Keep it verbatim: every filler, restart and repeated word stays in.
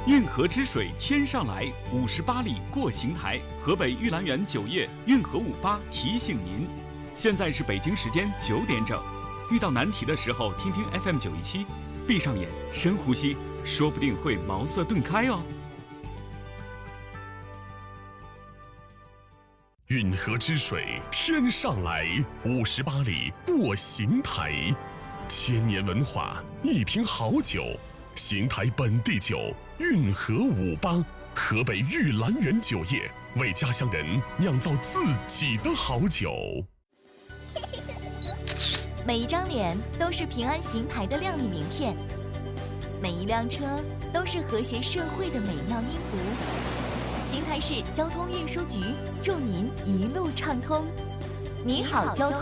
运河之水天上来，五十八里过邢台。河北玉兰园酒业运河五八提醒您，现在是北京时间九点整。遇到难题的时候，听听 F M 九一七，闭上眼，深呼吸，说不定会茅塞顿开哦。 运河之水天上来，五十八里过邢台。千年文化，一瓶好酒，邢台本地酒，运河五八，河北玉兰园酒业为家乡人酿造自己的好酒。 每一张脸都是平安邢台的亮丽名片，每一辆车都是和谐社会的美妙音符。邢台市交通运输局祝您一路畅通。你好，交通。